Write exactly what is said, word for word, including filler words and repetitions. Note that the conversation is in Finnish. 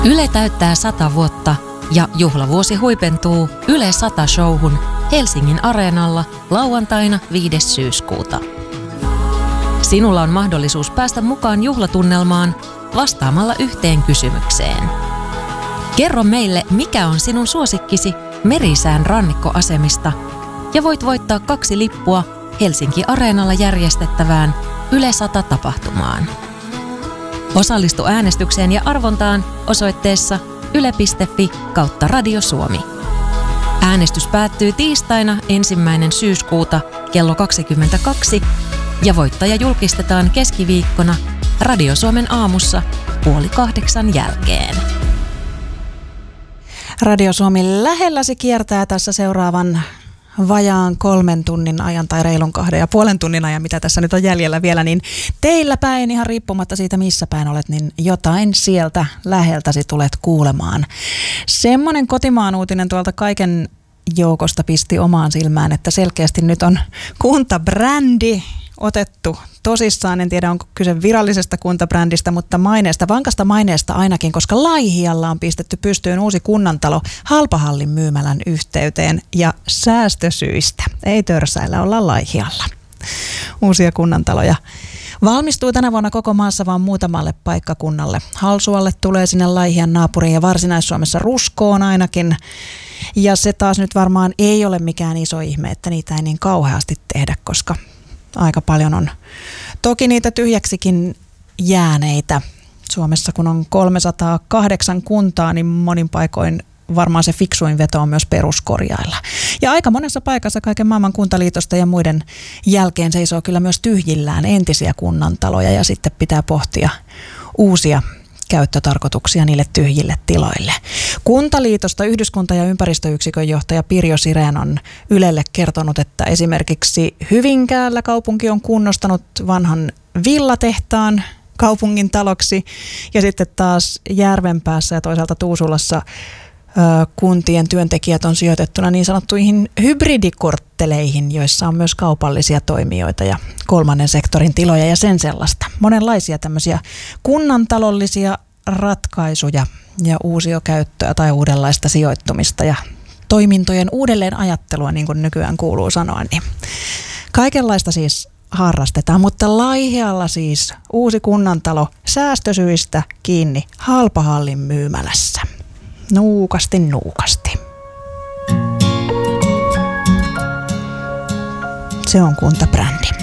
Yle täyttää sata vuotta ja juhlavuosi huipentuu Yle sata-showhun Helsingin Areenalla lauantaina viides syyskuuta. Sinulla on mahdollisuus päästä mukaan juhlatunnelmaan vastaamalla yhteen kysymykseen. Kerro meille, mikä on sinun suosikkisi Merisään rannikkoasemista ja voit voittaa kaksi lippua Helsinki Areenalla järjestettävään Yle sata-tapahtumaan. Osallistu äänestykseen ja arvontaan osoitteessa yle piste fi kautta Radio Suomi. Äänestys päättyy tiistaina ensimmäinen syyskuuta kello kaksikymmentäkaksi ja voittaja julkistetaan keskiviikkona Radio Suomen aamussa puoli kahdeksan jälkeen. Radio Suomi lähelläsi kiertää tässä seuraavan vajaan kolmen tunnin ajan tai reilun kahden ja puolen tunnin ajan, mitä tässä nyt on jäljellä vielä, niin teillä päin, ihan riippumatta siitä missä päin olet, niin jotain sieltä läheltäsi tulet kuulemaan. Semmoinen kotimaan uutinen tuolta kaiken joukosta pisti omaan silmään, että selkeästi nyt on kuntabrändi otettu tosissaan. En tiedä, onko kyse virallisesta kuntabrändistä, mutta maineesta, vankasta maineesta ainakin, koska Laihialla on pistetty pystyyn uusi kunnantalo Halpahallin myymälän yhteyteen ja säästösyistä. Ei törsäillä, olla Laihialla. Uusia kunnantaloja valmistuu tänä vuonna koko maassa vaan muutamalle paikkakunnalle. Halsualle tulee sinne Laihian naapuriin ja Varsinais-Suomessa Ruskoon ainakin. Ja se taas nyt varmaan ei ole mikään iso ihme, että niitä ei niin kauheasti tehdä, koska aika paljon on toki niitä tyhjäksikin jääneitä. Suomessa kun on kolmesataakahdeksan kuntaa, niin monin paikoin varmaan se fiksuin veto on myös peruskorjailla. Ja aika monessa paikassa kaiken maailman kuntaliitosta ja muiden jälkeen seisoo kyllä myös tyhjillään entisiä kunnantaloja ja sitten pitää pohtia uusia käyttötarkoituksia niille tyhjille tiloille. Kuntaliitosta Yhdyskunta- ja ympäristöyksikön johtaja Pirjo Sirén on Ylelle kertonut, että esimerkiksi Hyvinkäällä kaupunki on kunnostanut vanhan villatehtaan kaupungin taloksi ja sitten taas Järvenpäässä ja toisaalta Tuusulassa kuntien työntekijät on sijoitettuna niin sanottuihin hybridikortteleihin, joissa on myös kaupallisia toimijoita ja kolmannen sektorin tiloja ja sen sellaista. Monenlaisia tämmöisiä kunnantalollisia ratkaisuja ja uusiokäyttöä tai uudenlaista sijoittumista ja toimintojen uudelleen ajattelua, niin kuin nykyään kuuluu sanoa. Niin kaikenlaista siis harrastetaan, mutta Laihialla siis uusi kunnantalo säästösyistä kiinni Halpahallin myymälässä. Nuukasti, nuukasti. Se on kuntabrändi.